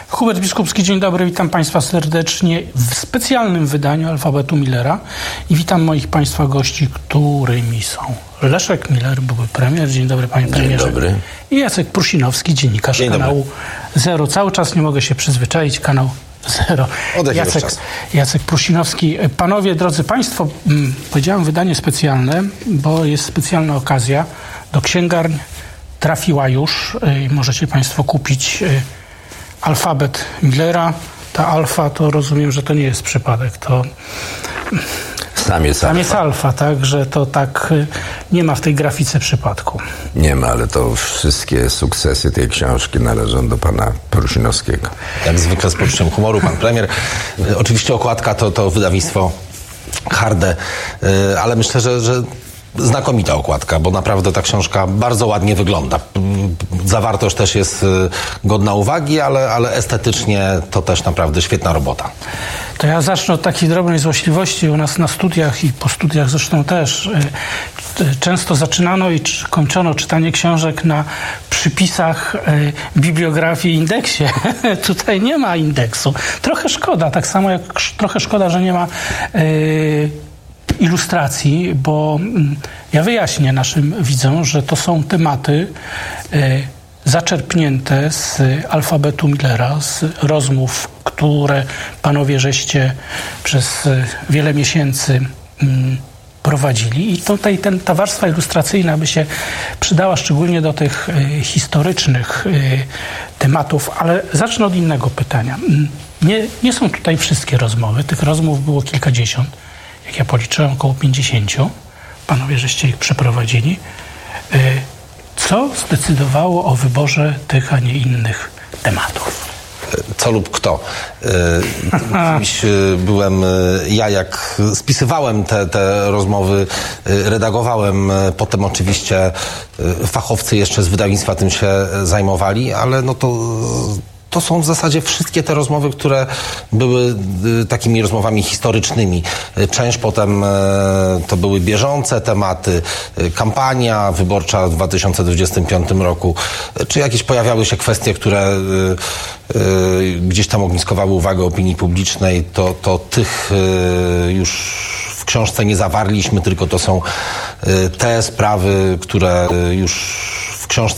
Hubert Biskupski, dzień dobry, witam Państwa serdecznie w specjalnym wydaniu Alfabetu Millera i witam moich Państwa gości, którymi są Leszek Miller, były premier, dzień dobry Panie Premierze. Dzień dobry. I Jacek Prusinowski, dziennikarz kanału Zero. Cały czas nie mogę się przyzwyczaić, kanał Zero. Jacek Prusinowski. Panowie, drodzy Państwo, powiedziałem wydanie specjalne, bo jest specjalna okazja. Do księgarni trafiła już, możecie Państwo kupić Alfabet Millera. Ta alfa, to rozumiem, że to nie jest przypadek, to samiec alfa, tak, że to tak nie ma w tej grafice przypadku. Nie ma, ale to wszystkie sukcesy tej książki należą do pana Prusinowskiego. Jak zwykle z poczuciem humoru, pan premier. Oczywiście okładka to wydawnictwo Harde, ale myślę, że znakomita okładka, bo naprawdę ta książka bardzo ładnie wygląda. Zawartość też jest godna uwagi, ale estetycznie to też naprawdę świetna robota. To ja zacznę od takiej drobnej złośliwości. U nas na studiach i po studiach zresztą też często zaczynano i kończono czytanie książek na przypisach bibliografii i indeksie. Tutaj nie ma indeksu. Trochę szkoda, tak samo jak trochę szkoda, że nie ma ilustracji, bo ja wyjaśnię naszym widzom, że to są tematy zaczerpnięte z Alfabetu Millera, z rozmów, które panowie żeście przez wiele miesięcy prowadzili. I tutaj ta warstwa ilustracyjna by się przydała szczególnie do tych historycznych tematów, ale zacznę od innego pytania. Nie są tutaj wszystkie rozmowy. Tych rozmów było kilkadziesiąt. Jak ja policzyłem, około 50. Panowie żeście ich przeprowadzili. Co zdecydowało o wyborze tych, a nie innych tematów? Co lub kto. Kimś byłem ja, jak spisywałem te rozmowy, redagowałem, potem oczywiście fachowcy jeszcze z wydawnictwa tym się zajmowali, ale no to są w zasadzie wszystkie te rozmowy, które były takimi rozmowami historycznymi. Część potem to były bieżące tematy, kampania wyborcza w 2025 roku, czy jakieś pojawiały się kwestie, które gdzieś tam ogniskowały uwagę opinii publicznej, to tych już w książce nie zawarliśmy, tylko to są te sprawy, które już